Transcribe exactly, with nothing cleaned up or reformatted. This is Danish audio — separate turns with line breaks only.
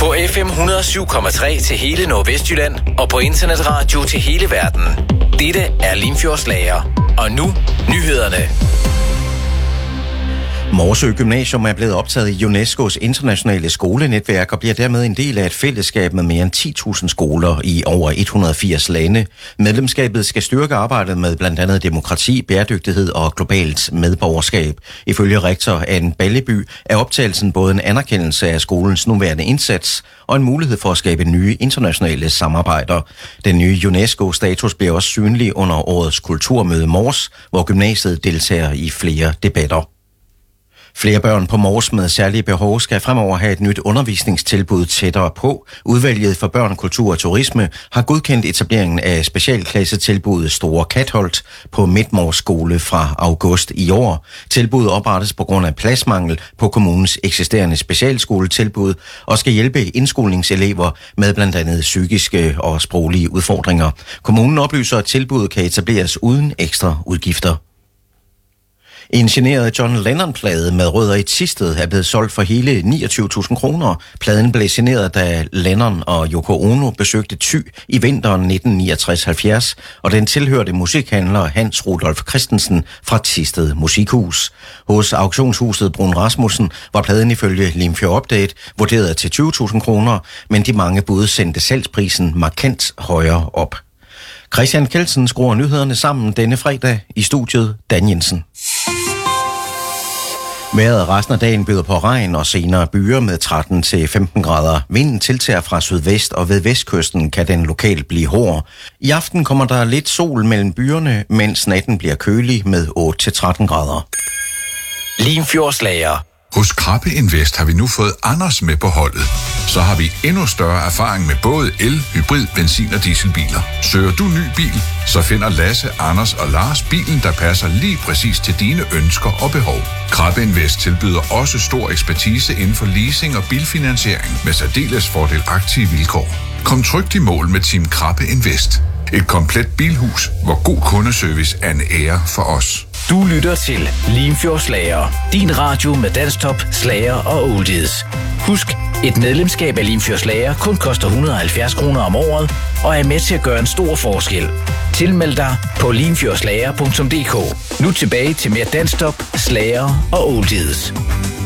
På F M et hundrede og syv komma tre til hele Nordvestjylland og på internetradio til hele verden. Dette er Limfjordslager. Og nu, nyhederne.
Morsø Gymnasium er blevet optaget i UNESCO's internationale skolenetværk og bliver dermed en del af et fællesskab med mere end ti tusind skoler i over et hundrede og firs lande. Medlemskabet skal styrke arbejdet med blandt andet demokrati, bæredygtighed og globalt medborgerskab. Ifølge rektor Anne Balleby er optagelsen både en anerkendelse af skolens nuværende indsats og en mulighed for at skabe nye internationale samarbejder. Den nye UNESCO-status bliver også synlig under årets kulturmøde Mors, hvor gymnasiet deltager i flere debatter. Flere børn på Mors med særlige behov skal fremover have et nyt undervisningstilbud tættere på. Udvalget for børn, kultur og turisme har godkendt etableringen af specialklassetilbuddet Store Katholt på Midtmors skole fra august i år. Tilbuddet oprettes på grund af pladsmangel på kommunens eksisterende specialskoletilbud og skal hjælpe indskolingselever med blandt andet psykiske og sproglige udfordringer. Kommunen oplyser, at tilbuddet kan etableres uden ekstra udgifter. En generet John Lennon-plade med rødder i Thisted er blevet solgt for hele niogtyve tusind kroner. Pladen blev generet, da Lennon og Yoko Ono besøgte Thy i vinteren nitten niogtres halvfjerds, og den tilhørte musikhandler Hans Rudolf Christensen fra Thisted Musikhus. Hos auktionshuset Brun Rasmussen var pladen ifølge Limfjord Update vurderet til tyve tusind kroner, men de mange bud sendte salgsprisen markant højere op. Christian Kelsen skruer nyhederne sammen denne fredag. I studiet Dan Jensen. Vejret resten af dagen byder på regn og senere byer med tretten til femten grader. Vinden tiltager fra sydvest, og ved vestkysten kan den lokalt blive hård. I aften kommer der lidt sol mellem byerne, mens natten bliver kølig med otte til tretten grader.
Limfjordslager.
Hos Krabbe Invest har vi nu fået Anders med på holdet. Så har vi endnu større erfaring med både el, hybrid, benzin og dieselbiler. Søger du ny bil, så finder Lasse, Anders og Lars bilen, der passer lige præcis til dine ønsker og behov. Krabbe Invest tilbyder også stor ekspertise inden for leasing og bilfinansiering med særdeles fordelagtige vilkår. Kom trygt i mål med Team Krabbe Invest. Et komplet bilhus, hvor god kundeservice er en ære for os.
Du lytter til Limfjordslager. Din radio med danstop, slager og oldies. Husk, et medlemskab af Limfjordslager kun koster et hundrede og halvfjerds kroner om året og er med til at gøre en stor forskel. Tilmeld dig på limfjordslager punktum d k. Nu tilbage til mere danstop, slager og oldies.